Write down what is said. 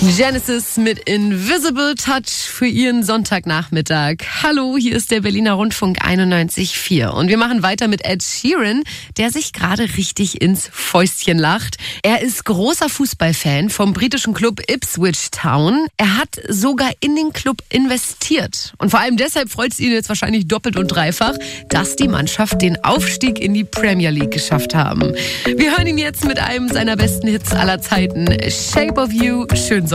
Genesis mit Invisible Touch für Ihren Sonntagnachmittag. Hallo, hier ist der Berliner Rundfunk 91.4 und wir machen weiter mit Ed Sheeran, der sich gerade richtig ins Fäustchen lacht. Er ist großer Fußballfan vom britischen Club Ipswich Town. Er hat sogar in den Club investiert und vor allem deshalb freut es ihn jetzt wahrscheinlich doppelt und dreifach, dass die Mannschaft den Aufstieg in die Premier League geschafft haben. Wir hören ihn jetzt mit einem seiner besten Hits aller Zeiten, Shape of You. Schön